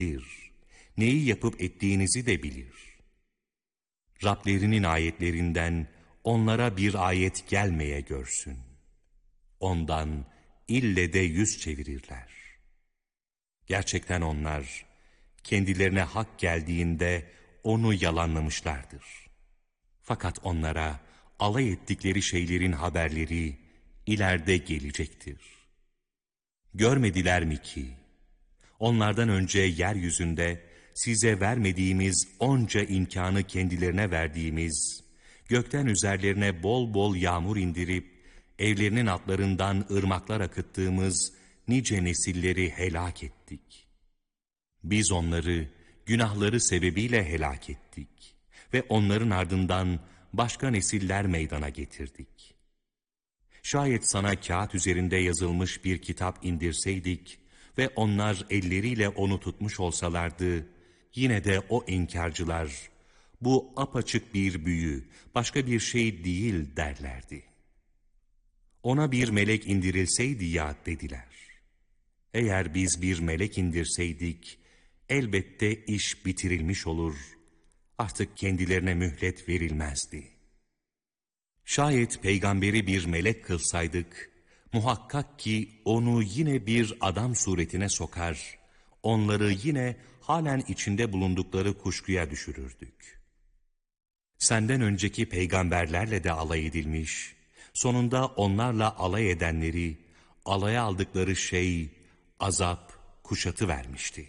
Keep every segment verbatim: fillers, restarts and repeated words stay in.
Neyi yapıp ettiğinizi de bilir. Rablerinin ayetlerinden onlara bir ayet gelmeye görsün. Ondan ille de yüz çevirirler. Gerçekten onlar kendilerine hak geldiğinde onu yalanlamışlardır. Fakat onlara alay ettikleri şeylerin haberleri ileride gelecektir. Görmediler mi ki onlardan önce yeryüzünde size vermediğimiz onca imkanı kendilerine verdiğimiz, gökten üzerlerine bol bol yağmur indirip evlerinin altlarından ırmaklar akıttığımız nice nesilleri helak ettik. Biz onları günahları sebebiyle helak ettik ve onların ardından başka nesiller meydana getirdik. Şayet sana kağıt üzerinde yazılmış bir kitap indirseydik ve onlar elleriyle onu tutmuş olsalardı, yine de o inkarcılar, bu apaçık bir büyü, başka bir şey değil derlerdi. Ona bir melek indirilseydi ya dediler. Eğer biz bir melek indirseydik, elbette iş bitirilmiş olur, artık kendilerine mühlet verilmezdi. Şayet peygamberi bir melek kılsaydık, muhakkak ki onu yine bir adam suretine sokar, onları yine halen içinde bulundukları kuşkuya düşürürdük. Senden önceki peygamberlerle de alay edilmiş, sonunda onlarla alay edenleri, alaya aldıkları şey, azap kuşatıvermişti.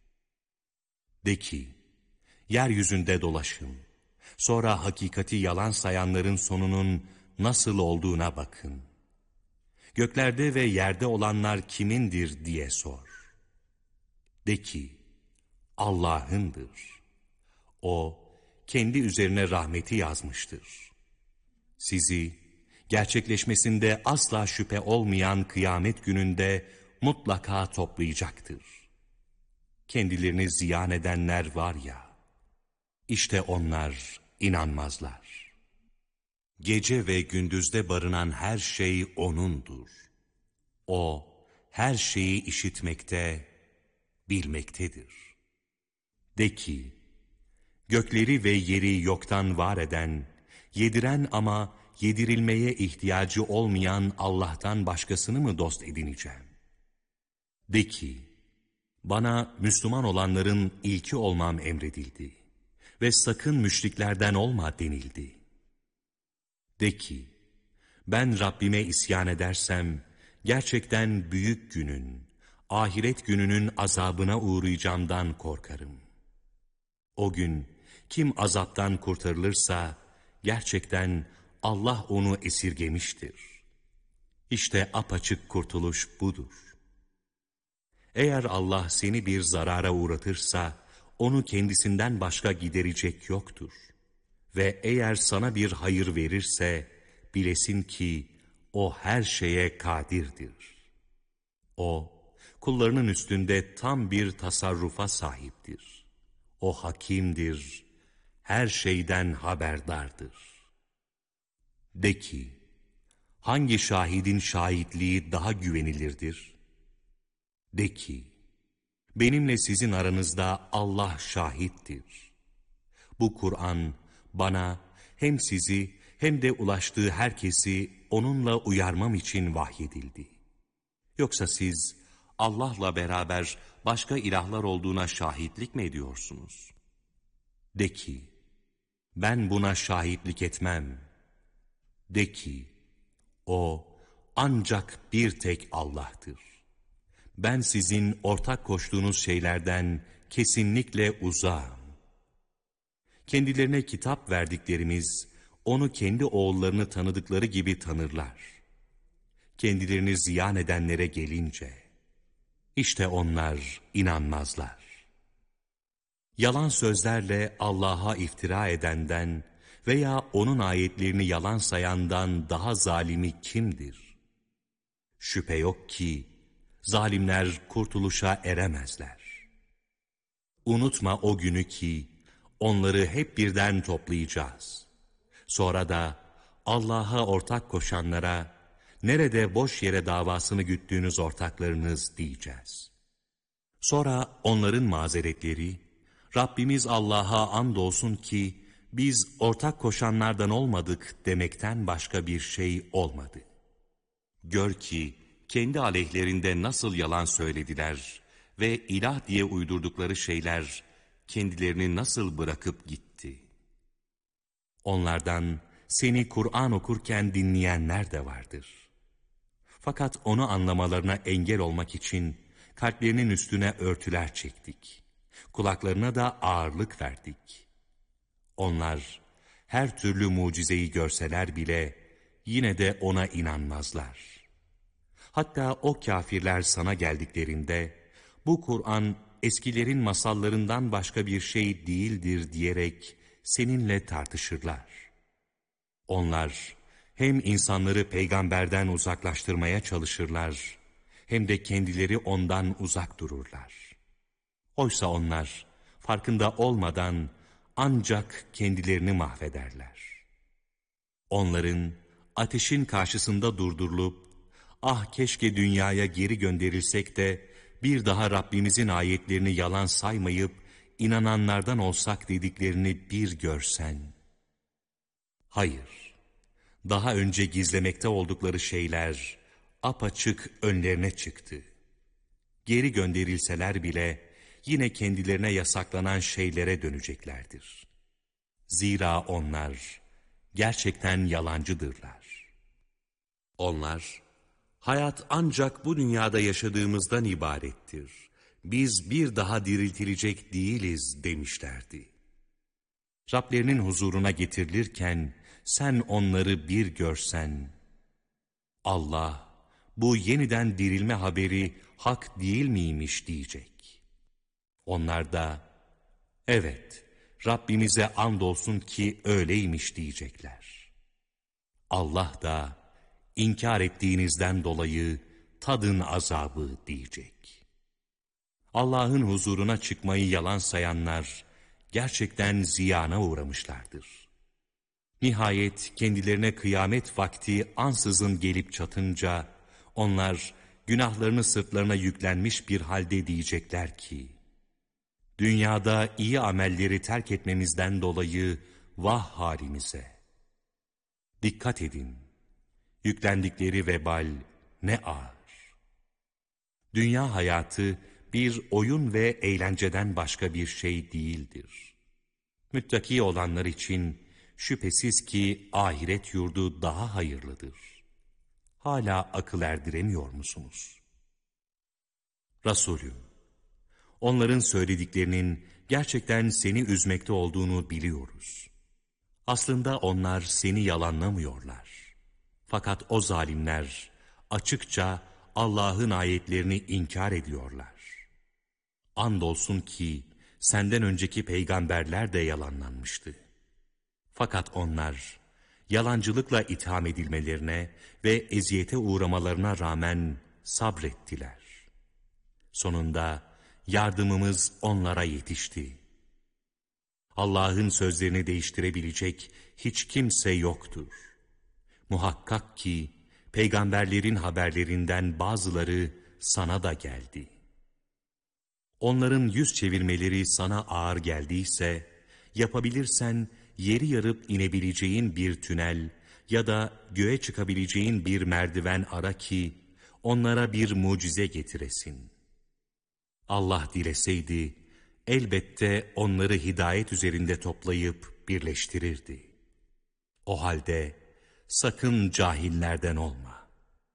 De ki, yeryüzünde dolaşın, sonra hakikati yalan sayanların sonunun nasıl olduğuna bakın. Göklerde ve yerde olanlar kimindir diye sor. De ki, Allah'ındır. O, kendi üzerine rahmeti yazmıştır. Sizi, gerçekleşmesinde asla şüphe olmayan kıyamet gününde mutlaka toplayacaktır. Kendilerini ziyan edenler var ya, işte onlar inanmazlar. Gece ve gündüzde barınan her şey O'nundur. O, her şeyi işitmekte, bilmektedir. De ki, gökleri ve yeri yoktan var eden, yediren ama yedirilmeye ihtiyacı olmayan Allah'tan başkasını mı dost edineceğim? De ki, bana Müslüman olanların ilki olmam emredildi ve sakın müşriklerden olma denildi. De ki, ben Rabbime isyan edersem, gerçekten büyük günün, ahiret gününün azabına uğrayacağımdan korkarım. O gün kim azaptan kurtarılırsa, gerçekten Allah onu esirgemiştir. İşte apaçık kurtuluş budur. Eğer Allah seni bir zarara uğratırsa, onu kendisinden başka giderecek yoktur. Ve eğer sana bir hayır verirse, bilesin ki o her şeye kadirdir. O, kullarının üstünde tam bir tasarrufa sahiptir. O hakimdir, her şeyden haberdardır. De ki, hangi şahidin şahitliği daha güvenilirdir? De ki, benimle sizin aranızda Allah şahittir. Bu Kur'an bana hem sizi hem de ulaştığı herkesi onunla uyarmam için vahyedildi. Yoksa siz Allah'la beraber başka ilahlar olduğuna şahitlik mi ediyorsunuz? De ki, ben buna şahitlik etmem. De ki, o ancak bir tek Allah'tır. Ben sizin ortak koştuğunuz şeylerden kesinlikle uzağım. Kendilerine kitap verdiklerimiz, onu kendi oğullarını tanıdıkları gibi tanırlar. Kendilerini ziyan edenlere gelince, işte onlar inanmazlar. Yalan sözlerle Allah'a iftira edenden veya onun ayetlerini yalan sayandan daha zalimi kimdir? Şüphe yok ki, zalimler kurtuluşa eremezler. Unutma o günü ki, onları hep birden toplayacağız. Sonra da Allah'a ortak koşanlara, nerede boş yere davasını güttüğünüz ortaklarınız diyeceğiz. Sonra onların mazeretleri, Rabbimiz Allah'a andolsun ki biz ortak koşanlardan olmadık demekten başka bir şey olmadı. Gör ki kendi aleyhlerinde nasıl yalan söylediler ve ilah diye uydurdukları şeyler kendilerini nasıl bırakıp gitti. Onlardan seni Kur'an okurken dinleyenler de vardır. Fakat onu anlamalarına engel olmak için kalplerinin üstüne örtüler çektik. Kulaklarına da ağırlık verdik. Onlar her türlü mucizeyi görseler bile yine de ona inanmazlar. Hatta o kâfirler sana geldiklerinde bu Kur'an eskilerin masallarından başka bir şey değildir diyerek seninle tartışırlar. Onlar hem insanları peygamberden uzaklaştırmaya çalışırlar, hem de kendileri ondan uzak dururlar. Oysa onlar farkında olmadan ancak kendilerini mahvederler. Onların ateşin karşısında durdurulup, ah keşke dünyaya geri gönderilsek de bir daha Rabbimizin ayetlerini yalan saymayıp inananlardan olsak dediklerini bir görsen. Hayır, daha önce gizlemekte oldukları şeyler apaçık önlerine çıktı. Geri gönderilseler bile yine kendilerine yasaklanan şeylere döneceklerdir. Zira onlar gerçekten yalancıdırlar. Onlar, hayat ancak bu dünyada yaşadığımızdan ibarettir. Biz bir daha diriltilecek değiliz demişlerdi. Rablerinin huzuruna getirilirken sen onları bir görsen, Allah bu yeniden dirilme haberi hak değil miymiş diyecek. Onlar da evet Rabbimize andolsun ki öyleymiş diyecekler. Allah da inkar ettiğinizden dolayı tadın azabı diyecek. Allah'ın huzuruna çıkmayı yalan sayanlar gerçekten ziyana uğramışlardır. Nihayet kendilerine kıyamet vakti ansızın gelip çatınca onlar günahlarını sırtlarına yüklenmiş bir halde diyecekler ki, dünyada iyi amelleri terk etmemizden dolayı vah halimize. Dikkat edin, yüklendikleri vebal ne ağır. Dünya hayatı bir oyun ve eğlenceden başka bir şey değildir. Müttaki olanlar için şüphesiz ki ahiret yurdu daha hayırlıdır. Hala akıl erdiremiyor musunuz? Resulüm, onların söylediklerinin gerçekten seni üzmekte olduğunu biliyoruz. Aslında onlar seni yalanlamıyorlar. Fakat o zalimler açıkça Allah'ın ayetlerini inkar ediyorlar. Andolsun ki senden önceki peygamberler de yalanlanmıştı. Fakat onlar yalancılıkla itham edilmelerine ve eziyete uğramalarına rağmen sabrettiler. Sonunda yardımımız onlara yetişti. Allah'ın sözlerini değiştirebilecek hiç kimse yoktur. Muhakkak ki peygamberlerin haberlerinden bazıları sana da geldi. Onların yüz çevirmeleri sana ağır geldiyse, yapabilirsen yeri yarıp inebileceğin bir tünel ya da göğe çıkabileceğin bir merdiven ara ki onlara bir mucize getiresin. Allah dileseydi elbette onları hidayet üzerinde toplayıp birleştirirdi. O halde sakın cahillerden olma.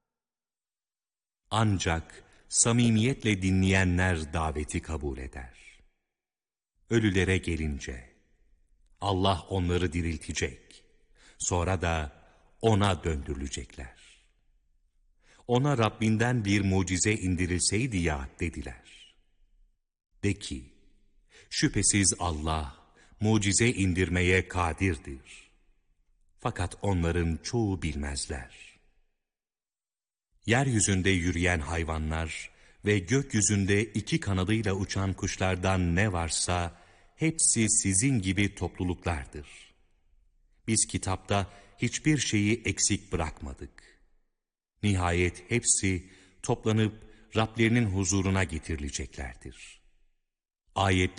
Ancak samimiyetle dinleyenler daveti kabul eder. Ölülere gelince Allah onları diriltecek. Sonra da ona döndürülecekler. Ona Rabbinden bir mucize indirilseydi ya dediler. De ki, şüphesiz Allah mucize indirmeye kadirdir. Fakat onların çoğu bilmezler. Yeryüzünde yürüyen hayvanlar ve gökyüzünde iki kanadıyla uçan kuşlardan ne varsa hepsi sizin gibi topluluklardır. Biz kitapta hiçbir şeyi eksik bırakmadık. Nihayet hepsi toplanıp Rablerinin huzuruna getirileceklerdir. Ayetleri